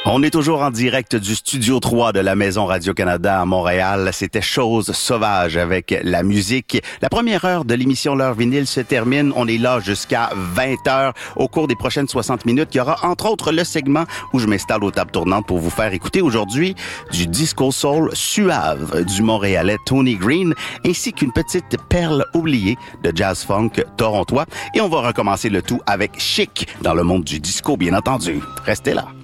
On est toujours en direct du Studio 3 de la Maison Radio-Canada à Montréal. C'était Chose sauvage avec la musique. La première heure de l'émission L'heure vinyle se termine. On est là jusqu'à 20h. Au cours des prochaines 60 minutes, il y aura entre autres le segment où je m'installe aux tables tournantes pour vous faire écouter aujourd'hui du disco soul suave du Montréalais Tony Green, ainsi qu'une petite perle oubliée de jazz funk torontois. Et on va recommencer le tout avec Chic dans le monde du disco, bien entendu. Restez là.